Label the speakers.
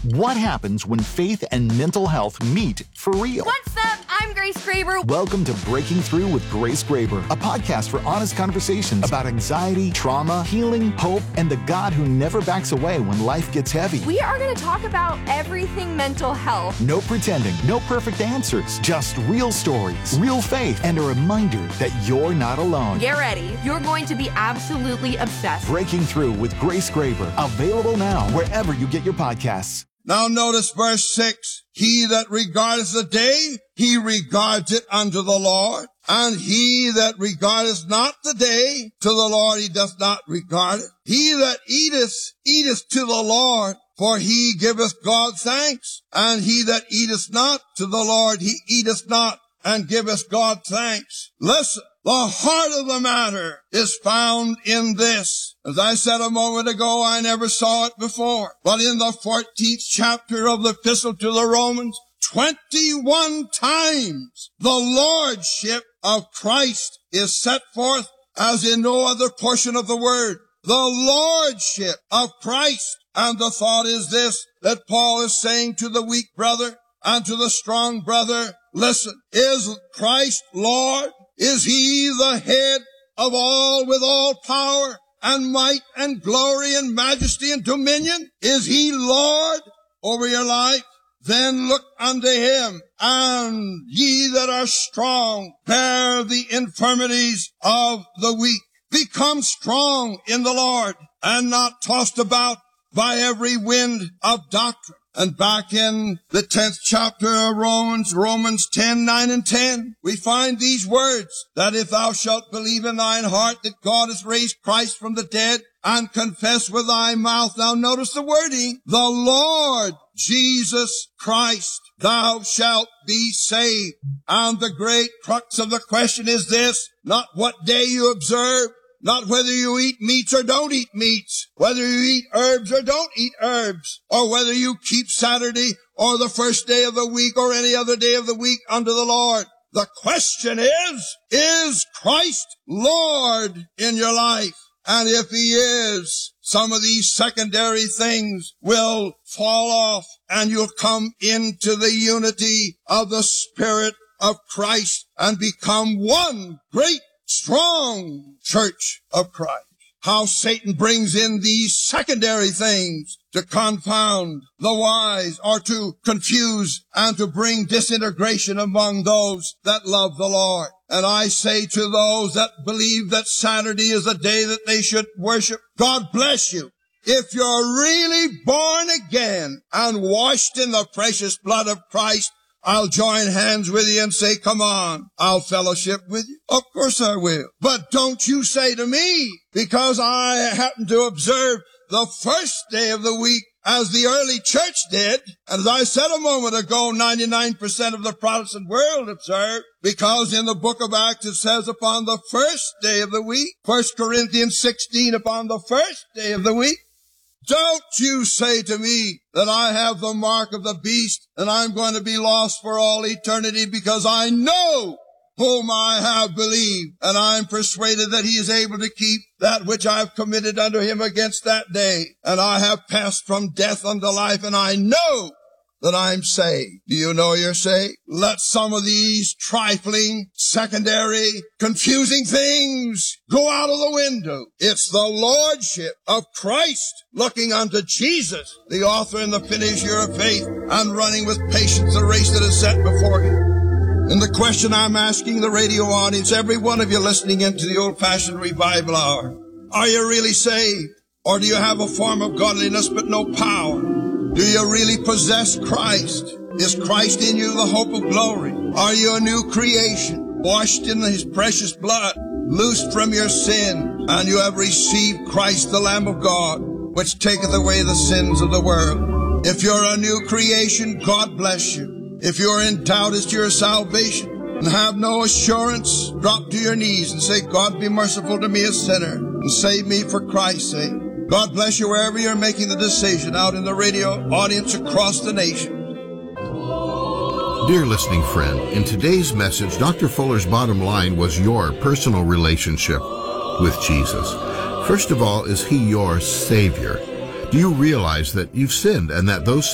Speaker 1: What happens when faith and mental health meet for real?
Speaker 2: What's up? I'm Grace Graber.
Speaker 1: Welcome to Breaking Through with Grace Graber, a podcast for honest conversations about anxiety, trauma, healing, hope, and the God who never backs away when life gets heavy.
Speaker 2: We are going to talk about everything mental health.
Speaker 1: No pretending, no perfect answers, just real stories, real faith, and a reminder that you're not alone.
Speaker 2: Get ready. You're going to be absolutely obsessed.
Speaker 1: Breaking Through with Grace Graber, available now wherever you get your podcasts.
Speaker 3: Now notice verse 6. He that regardeth the day, he regards it unto the Lord. And he that regardeth not the day, to the Lord he doth not regard it. He that eateth, eateth to the Lord, for he giveth God thanks. And he that eateth not to the Lord, he eateth not, and giveth God thanks. Listen, the heart of the matter is found in this. As I said a moment ago, I never saw it before. But in the 14th chapter of the epistle to the Romans, 21 times the lordship of Christ is set forth as in no other portion of the word. The lordship of Christ. And the thought is this, that Paul is saying to the weak brother and to the strong brother, listen, is Christ Lord? Is he the head of all with all power and might and glory and majesty and dominion? Is he Lord over your life? Then look unto him, and ye that are strong, bear the infirmities of the weak. Become strong in the Lord, and not tossed about by every wind of doctrine. And back in the 10th chapter of Romans 10, 9 and 10, we find these words, that if thou shalt believe in thine heart that God has raised Christ from the dead, and confess with thy mouth, now notice the wording, the Lord Jesus Christ, thou shalt be saved. And the great crux of the question is this, not what day you observe, not whether you eat meats or don't eat meats, whether you eat herbs or don't eat herbs, or whether you keep Saturday or the first day of the week or any other day of the week unto the Lord. The question is Christ Lord in your life? And if he is, some of these secondary things will fall off and you'll come into the unity of the Spirit of Christ and become one great strong church of Christ. How Satan brings in these secondary things to confound the wise or to confuse and to bring disintegration among those that love the Lord. And I say to those that believe that Saturday is the day that they should worship, God bless you. If you're really born again and washed in the precious blood of Christ, I'll join hands with you and say, come on, I'll fellowship with you. Of course I will. But don't you say to me, because I happen to observe the first day of the week as the early church did, and as I said a moment ago, 99% of the Protestant world observe, because in the book of Acts it says upon the first day of the week, 1 Corinthians 16 upon the first day of the week. Don't you say to me that I have the mark of the beast and I'm going to be lost for all eternity, because I know whom I have believed, and I'm persuaded that he is able to keep that which I've committed unto him against that day. And I have passed from death unto life, and I know that I'm saved. Do you know you're saved? Let some of these trifling, secondary, confusing things go out of the window. It's the lordship of Christ looking unto Jesus, the author and the finisher of faith, and running with patience the race that is set before him. And the question I'm asking the radio audience, every one of you listening into the old-fashioned revival hour, are you really saved? Or do you have a form of godliness but no power? Do you really possess Christ? Is Christ in you the hope of glory? Are you a new creation, washed in his precious blood, loosed from your sin, and you have received Christ the Lamb of God, which taketh away the sins of the world? If you're a new creation, God bless you. If you're in doubt as to your salvation and have no assurance, drop to your knees and say, God, be merciful to me, a sinner, and save me for Christ's sake. God bless you wherever you're making the decision, out in the radio audience across the nation.
Speaker 4: Dear listening friend, in today's message, Dr. Fuller's bottom line was your personal relationship with Jesus. First of all, is he your Savior? Do you realize that you've sinned and that those